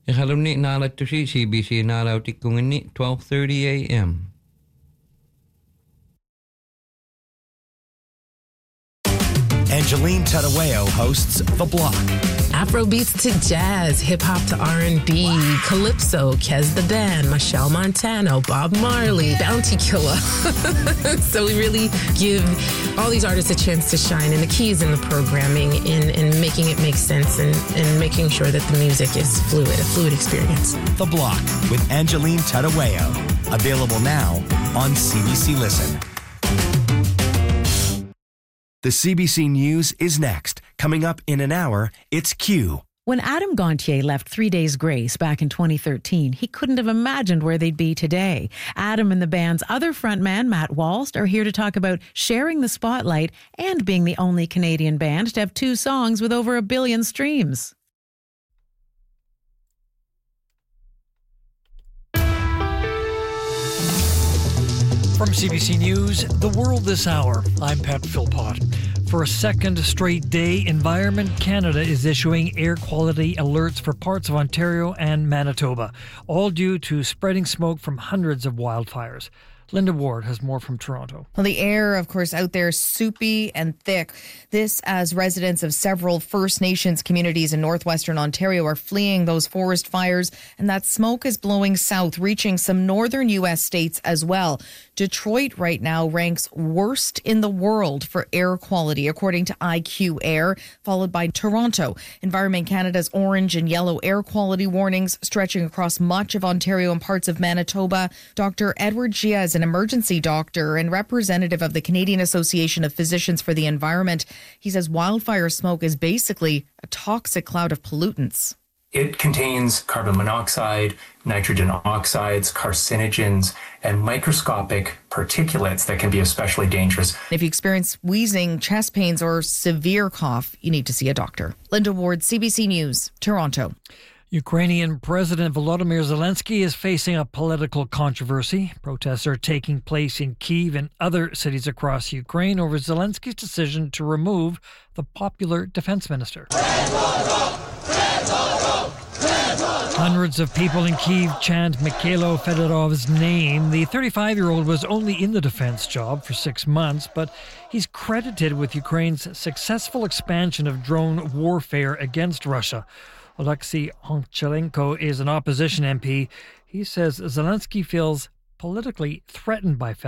Ikalumni naalatusi CBC naalautik kungini 12:30 a.m. Angeline Tadaweo hosts The Block. Afrobeats to jazz, hip-hop to R&B, calypso, Kez the Dan, Michelle Montano, Bob Marley, Bounty Killer. So we really give all these artists a chance to shine, and the key is in the programming, in making it make sense, and making sure that the music is fluid, a fluid experience. The Block with Angeline Tadaweo. Available now on CBC Listen. The CBC News is next. Coming up in an hour, it's Q. When Adam Gontier left 3 Days Grace back in 2013, he couldn't have imagined where they'd be today. Adam and the band's other frontman, Matt Walst, are here to talk about sharing the spotlight and being the only Canadian band to have 2 songs with over 1 billion streams. From CBC News, The World This Hour, I'm Pat Philpott. For a second straight day, Environment Canada is issuing air quality alerts for parts of Ontario and Manitoba, all due to spreading smoke from hundreds of wildfires. Linda Ward has more from Toronto. Well, the air, of course, out there soupy and thick. This as residents of several First Nations communities in northwestern Ontario are fleeing those forest fires, and that smoke is blowing south, reaching some northern U.S. states as well. Detroit right now ranks worst in the world for air quality, according to IQ Air, followed by Toronto. Environment Canada's orange and yellow air quality warnings stretching across much of Ontario and parts of Manitoba. Dr. Edward Gia is an emergency doctor and representative of the Canadian Association of Physicians for the Environment. He says wildfire smoke is basically a toxic cloud of pollutants. It contains carbon monoxide, nitrogen oxides, carcinogens, and microscopic particulates that can be especially dangerous. If you experience wheezing, chest pains, or severe cough, you need to see a doctor. Linda Ward, CBC News, Toronto. Ukrainian President Volodymyr Zelensky is facing a political controversy. Protests are taking place in Kyiv and other cities across Ukraine over Zelensky's decision to remove the popular defense minister. Hundreds of people in Kyiv chant Mikhailo Fedorov's name. The 35-year-old was only in the defense job for 6 months, but he's credited with Ukraine's successful expansion of drone warfare against Russia. Oleksiy Honchenko is an opposition MP. He says Zelensky feels politically threatened by Fedorov.